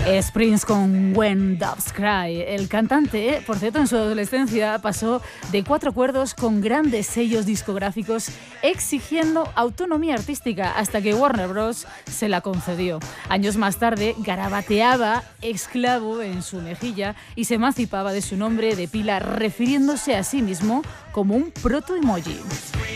Es Prince con When Doves Cry. El cantante, por cierto, en su adolescencia pasó de 4 acuerdos con grandes sellos discográficos exigiendo autonomía artística hasta que Warner Bros. Se la concedió. Años más tarde, garabateaba esclavo en su mejilla y se emancipaba de su nombre de pila refiriéndose a sí mismo como un proto-emoji.